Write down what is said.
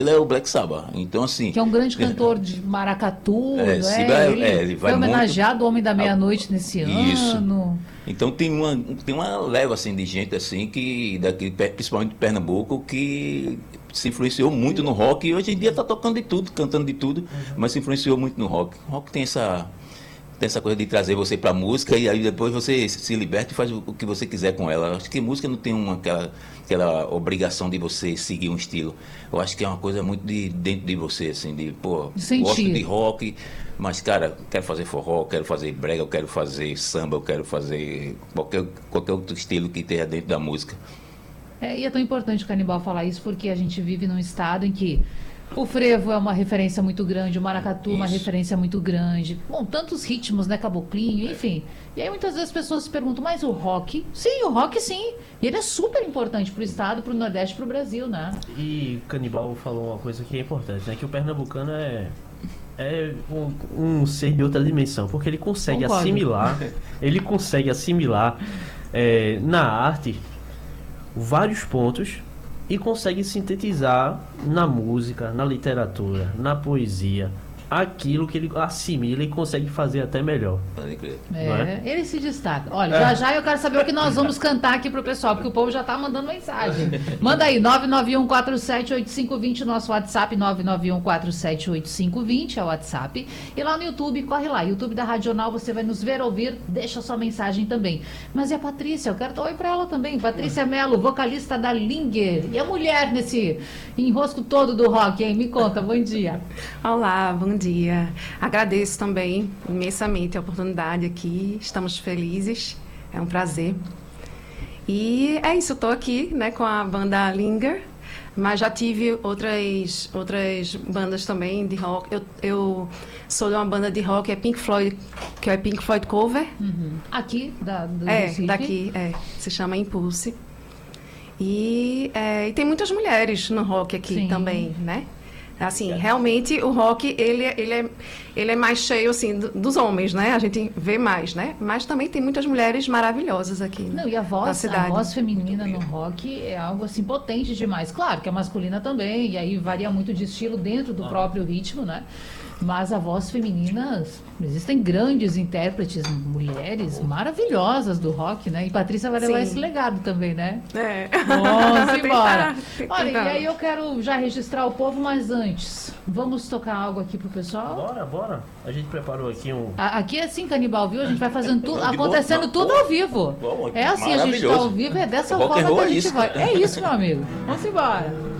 ele é o Black Sabbath. Então, assim... Que é um grande cantor de maracatu, ele vai foi homenageado muito... o Homem da Meia-Noite nesse Isso. ano. Então tem uma leva assim, de gente assim, que daqui, principalmente de Pernambuco, que se influenciou muito no rock e hoje em dia está tocando de tudo, cantando de tudo, mas se influenciou muito no rock. O rock tem essa coisa de trazer você para a música e aí depois você se liberta e faz o que você quiser com ela. Acho que música não tem aquela obrigação de você seguir um estilo. Eu acho que é uma coisa muito dentro de você, assim, gosto de rock, mas, cara, quero fazer forró, quero fazer brega, eu quero fazer samba, eu quero fazer qualquer outro estilo que esteja dentro da música. E é tão importante o Canibal falar isso porque a gente vive num estado em que o frevo é uma referência muito grande, o maracatu é uma referência muito grande. Bom, tantos ritmos, né, caboclinho, enfim. E aí muitas vezes as pessoas se perguntam, mas o rock? Sim, o rock sim. E ele é super importante pro estado, pro Nordeste, pro Brasil, né? E o Canibal falou uma coisa que é importante, né? Que o pernambucano é um ser de outra dimensão, porque ele consegue assimilar na arte vários pontos e consegue sintetizar na música, na literatura, na poesia, aquilo que ele assimila e consegue fazer até melhor. Ele se destaca. Olha, já eu quero saber o que nós vamos cantar aqui pro pessoal, porque o povo já tá mandando mensagem. Manda aí, 991478520, nosso WhatsApp, 991478520 é o WhatsApp. E lá no YouTube, corre lá, YouTube da Radional, você vai nos ver, ouvir, deixa sua mensagem também. Mas e a Patrícia? Eu quero dar oi pra ela também. Patrícia Mello, vocalista da Linger. E a mulher nesse enrosco todo do rock, hein? Me conta, bom dia. Olá, bom dia. Agradeço também imensamente a oportunidade aqui. Estamos felizes. É um prazer. E é isso, estou aqui, né, com a banda Linger, mas já tive outras bandas também de rock. Eu sou de uma banda de rock, Pink Floyd, que é Pink Floyd Cover. Uhum. Aqui do Recife? Daqui, se chama Impulse. E tem muitas mulheres no rock aqui também, né? Assim, realmente o rock, ele é mais cheio, assim, dos homens, né? A gente vê mais, né? Mas também tem muitas mulheres maravilhosas aqui. Não, e a voz feminina no rock é algo, assim, potente demais. Claro que a masculina também, e aí varia muito de estilo dentro do próprio ritmo, né? Mas a voz feminina, existem grandes intérpretes, mulheres maravilhosas do rock, né? E Patrícia vai levar esse legado também, né? Vamos embora. Olha, e aí eu quero já registrar o povo, mas antes, vamos tocar algo aqui pro pessoal? Bora. A gente preparou aqui um... Aqui é assim, Canibal, viu? A gente vai fazendo tudo, acontecendo tudo ao vivo. É assim, a gente tá ao vivo, é dessa forma que a gente vai. É isso, meu amigo. Vamos embora.